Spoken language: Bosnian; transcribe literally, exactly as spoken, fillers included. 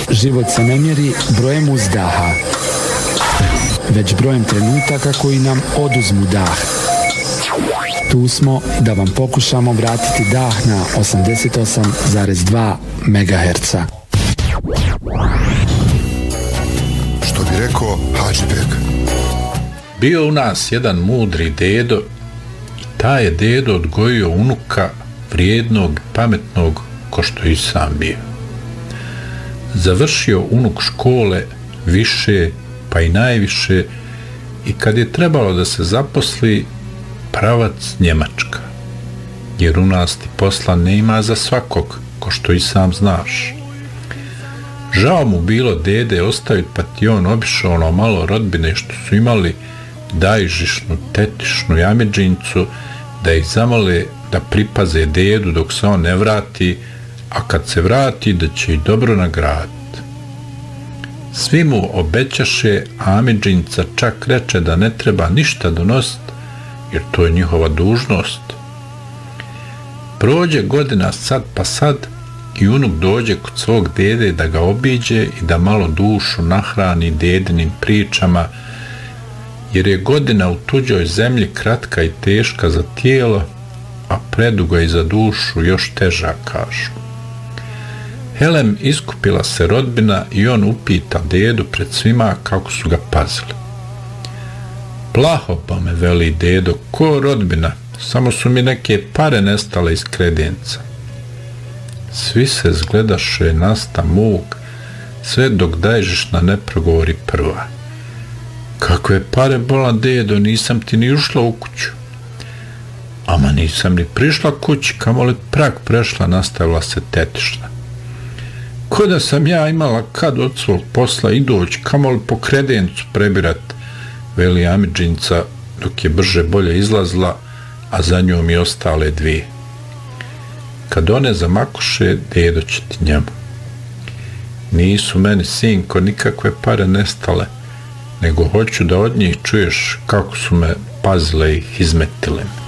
život se ne mjeri brojem uzdaha, već brojem trenutaka koji nam oduzmu dah. Tu smo da vam pokušamo vratiti dah na osamdeset osam zarez dva megaherca. Što bi rekao Hadžibek? Bio u nas jedan mudri dedo i taj je dedo odgojio unuka vrijednog, pametnog, ko što i sam bio. Završio unuk škole više, pa i najviše, i kad je trebalo da se zaposli, pravac Njemačka, jer u nas ti posla ne ima za svakog, ko što i sam znaš. Žao mu bilo dede ostaviti, pa ti on obišao ono malo rodbine što su imali, dajžišnu, tetišnu jamidžincu, da ih zamole da pripaze dedu dok se on ne vrati, a kad se vrati da će ih dobro nagraditi. Svi mu obećaše, a amidžinca čak reče da ne treba ništa donositi, jer to je njihova dužnost. Prođe godina sad pa sad i unuk dođe kod svog dede da ga obiđe i da malo dušu nahrani dedinim pričama, jer je godina u tuđoj zemlji kratka i teška za tijelo, a preduga i za dušu još teža, kažu. Helem iskupila se rodbina i on upita dedu pred svima kako su ga pazili. Plaho, pa me veli dedo, ko rodbina, samo su mi neke pare nestale iz kredenca. Svi se zgledaše, nasta muk, sve dok dajžišna ne progovori prva. Kakve pare, bola dedo, nisam ti ni ušla u kuću. Ama nisam ni prišla kući, kamoli prag prešla, nastavila se tetišna. Ko da sam ja imala kad od svog posla i doći, kamoli po kredencu prebirat, veli amidžinca dok je brže bolje izlazla, a za njom i ostale dvije. Kad one zamakoše, dedo će ti njemu. Nisu meni, sinko, nikakve pare nestale, nego hoću da od njih čuješ kako su me pazile i izmetile me.